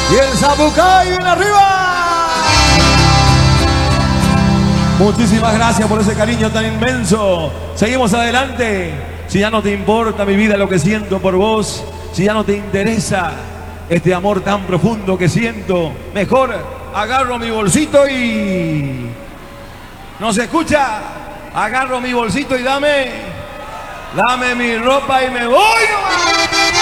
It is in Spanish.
Y el Zapucay viene arriba. Muchísimas gracias por ese cariño tan inmenso. Seguimos adelante. Si ya no te importa mi vida lo que siento por vos, si ya no te interesa este amor tan profundo que siento, mejor agarro mi bolsito y... ¿No se escucha? Agarro mi bolsito y dame mi ropa y me voy.